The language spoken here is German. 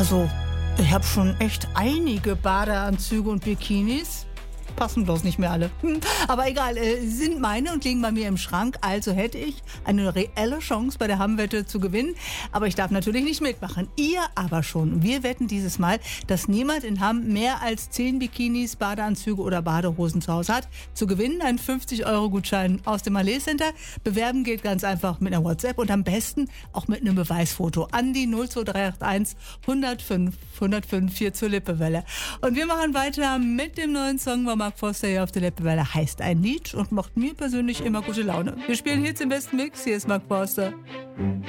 Also, ich habe schon echt einige Badeanzüge und Bikinis. Passen bloß nicht mehr alle. Aber egal, sind meine und liegen bei mir im Schrank. Also hätte ich eine reelle Chance, bei der Hamm-Wette zu gewinnen. Aber ich darf natürlich nicht mitmachen. Ihr aber schon. Wir wetten dieses Mal, dass niemand in Hamm mehr als 10 Bikinis, Badeanzüge oder Badehosen zu Hause hat. Zu gewinnen ein 50-Euro-Gutschein aus dem Malé Center. Bewerben geht ganz einfach mit einer WhatsApp und am besten auch mit einem Beweisfoto an die 02381 105 105 4 zur Lippewelle. Und wir machen weiter mit dem neuen Song von Mark Forster hier auf der Lippewelle. Heißt ein Lied und macht mir persönlich immer gute Laune. Wir spielen jetzt den besten Mix. Hier ist Mark Forster.